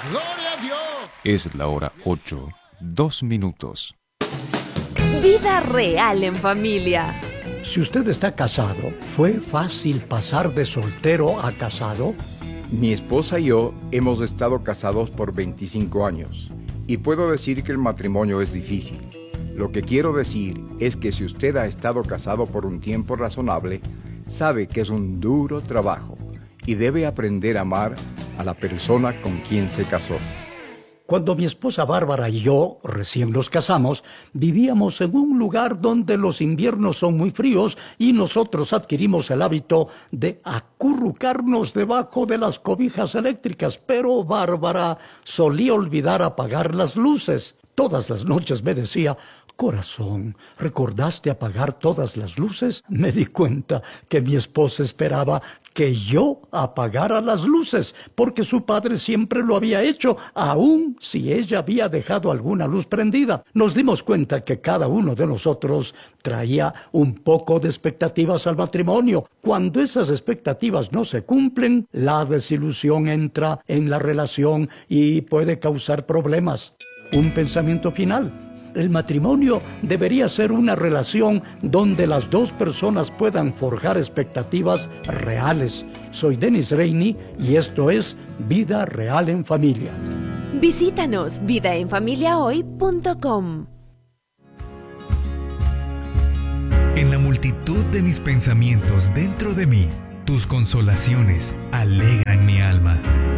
¡Gloria a Dios! Es la hora 8, 2 minutos. Vida real en familia. Si usted está casado, ¿fue fácil pasar de soltero a casado? Mi esposa y yo hemos estado casados por 25 años y puedo decir que el matrimonio es difícil. Lo que quiero decir es que si usted ha estado casado por un tiempo razonable, sabe que es un duro trabajo y debe aprender a amar a la persona con quien se casó. Cuando mi esposa Bárbara y yo recién nos casamos, vivíamos en un lugar donde los inviernos son muy fríos y nosotros adquirimos el hábito de acurrucarnos debajo de las cobijas eléctricas, pero Bárbara solía olvidar apagar las luces. Todas las noches me decía: corazón, ¿recordaste apagar todas las luces? Me di cuenta que mi esposa esperaba que yo apagara las luces, porque su padre siempre lo había hecho, aun si ella había dejado alguna luz prendida. Nos dimos cuenta que cada uno de nosotros traía un poco de expectativas al matrimonio. Cuando esas expectativas no se cumplen, la desilusión entra en la relación y puede causar problemas. Un pensamiento final: el matrimonio debería ser una relación donde las dos personas puedan forjar expectativas reales. Soy Dennis Reini y esto es Vida Real en Familia. Visítanos vidaenfamiliahoy.com. En la multitud de mis pensamientos dentro de mí, tus consolaciones alegran mi alma.